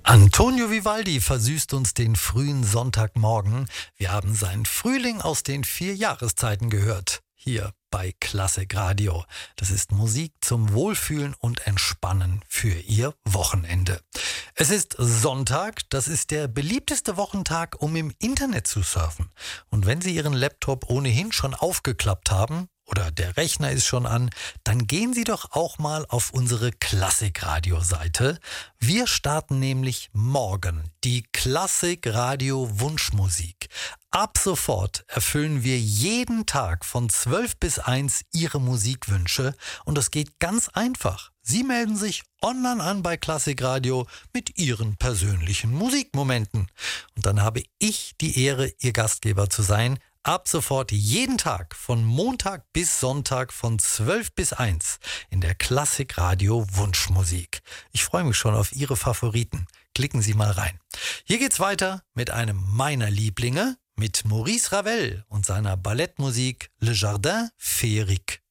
Antonio Vivaldi versüßt uns den frühen Sonntagmorgen. Wir haben seinen Frühling aus den 4 Jahreszeiten gehört. Hier bei Klassik Radio. Das ist Musik zum Wohlfühlen und Entspannen für Ihr Wochenende. Es ist Sonntag, das ist der beliebteste Wochentag, um im Internet zu surfen. Und wenn Sie Ihren Laptop ohnehin schon aufgeklappt haben, oder der Rechner ist schon an, dann gehen Sie doch auch mal auf unsere Klassik-Radio-Seite. Wir starten nämlich morgen die Klassik-Radio-Wunschmusik. Ab sofort erfüllen wir jeden Tag von 12 bis 1 Ihre Musikwünsche und das geht ganz einfach. Sie melden sich online an bei Klassik Radio mit Ihren persönlichen Musikmomenten. Und dann habe ich die Ehre, Ihr Gastgeber zu sein. Ab sofort jeden Tag von Montag bis Sonntag von 12 bis 1 in der Klassik Radio Wunschmusik. Ich freue mich schon auf Ihre Favoriten. Klicken Sie mal rein. Hier geht's weiter mit einem meiner Lieblinge, mit Maurice Ravel und seiner Ballettmusik Le Jardin Féerique.